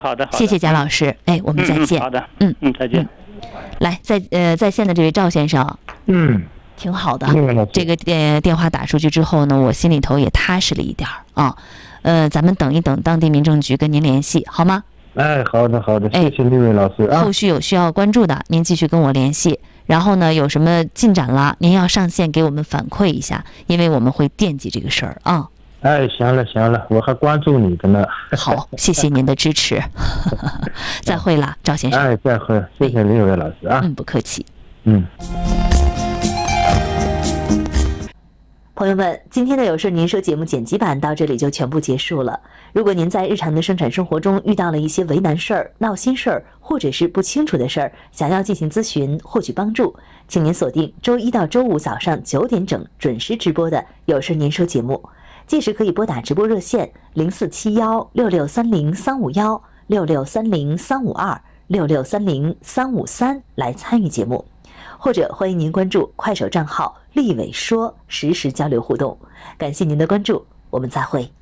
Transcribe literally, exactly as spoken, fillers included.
好的，好的， 谢谢贾老师，哎，我们再见。 嗯、好的， 嗯嗯，再见。 嗯、来，在呃在线的这位赵先生， 嗯， 挺好的。这个电电话打出去之后呢，我心里头也踏实了一点啊。呃，咱们等一等当地民政局跟您联系，好吗？ 哎，好的，好的，谢谢丽伟老师啊。 后续有需要关注的，您继续跟我联系。然后呢，有什么进展了，您要上线给我们反馈一下，因为我们会惦记这个事儿啊。 哎，行了行了，我还关注你的呢。 好，谢谢您的支持。再会了，赵先生。 哎，再会，谢谢丽伟老师啊。 嗯，不客气。 嗯。 朋友们，今天的有事您说节目剪辑版到这里就全部结束了。如果您在日常的生产生活中遇到了一些为难事儿、闹心事儿，或者是不清楚的事儿，想要进行咨询、获取帮助，请您锁定周一到周五早上九点整准时直播的有事您说节目。届时可以拨打直播热线零四七幺六六三零三五幺六六三零三五二六六三零三五三来参与节目。或者欢迎您关注快手账号立伟说，实时交流互动。感谢您的关注，我们再会。